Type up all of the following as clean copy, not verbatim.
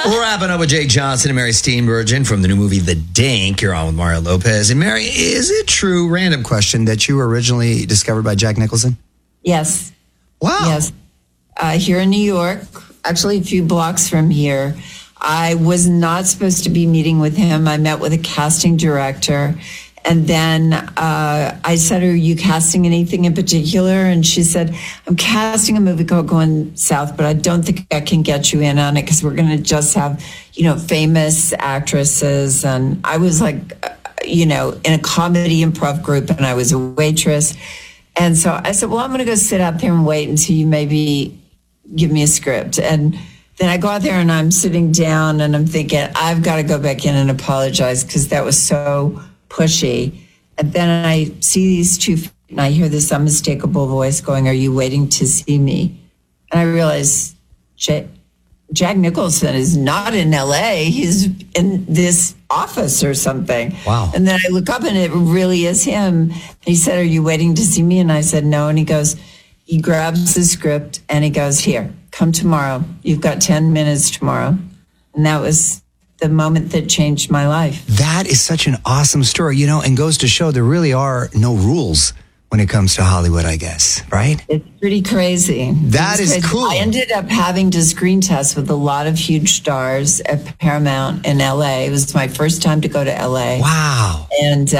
We're wrapping up with Jake Johnson and Mary Steenburgen from the new movie The Dink. You're on with Mario Lopez. And Mary, is it true, random question, that you were originally discovered by Jack Nicholson? Yes. Wow. Yes. Here in New York, actually a few blocks from here. I was not supposed to be meeting with him. I met with a casting director. And then I said, are you casting anything in particular? And she said, I'm casting a movie called Going South, but I don't think I can get you in on it because we're going to just have, famous actresses. And I was like, in a comedy improv group, and I was a waitress. And so I said, well, I'm going to go sit out there and wait until you maybe give me a script. And then I go out there and I'm sitting down and I'm thinking, I've got to go back in and apologize because that was so pushy. And then I see these two and I hear this unmistakable voice going, are you waiting to see me? And I realize Jack Nicholson is not in LA. He's in this office or something. Wow. And then I look up and it really is him. And he said, are you waiting to see me? And I said, no. And he grabs the script and he goes, here, come tomorrow. You've got 10 minutes tomorrow. And that was the moment that changed my life. That is such an awesome story, and goes to show there really are no rules when it comes to Hollywood, I guess, right? It's pretty crazy. That is crazy. cool. I ended up having to screen test with a lot of huge stars at Paramount in LA. It was my first time to go to LA. Wow. And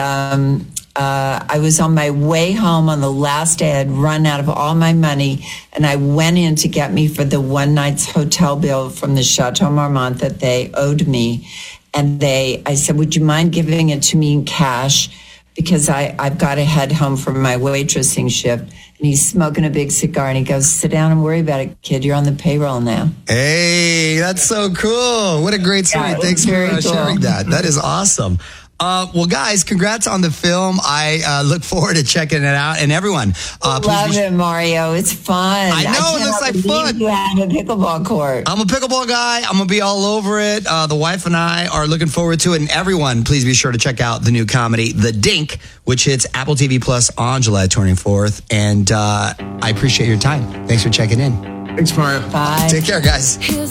I was on my way home on the last day. I'd run out of all my money, and I went in to get me for the one night's hotel bill from the Chateau Marmont that they owed me. And I said, would you mind giving it to me in cash? Because I've got to head home from my waitressing shift. And he's smoking a big cigar, and he goes, sit down and worry about it, kid. You're on the payroll now. Hey, that's so cool. What a great story. Yeah, Thanks for cool. sharing that. That is awesome. Well, guys, congrats on the film. I look forward to checking it out. And everyone, love it, Mario. It's fun. I know, it looks like fun. You have a pickleball court. I'm a pickleball guy. I'm going to be all over it. The wife and I are looking forward to it. And everyone, please be sure to check out the new comedy, The Dink, which hits Apple TV Plus on July 24th. And I appreciate your time. Thanks for checking in. Thanks, Mario. Bye. Take care, guys.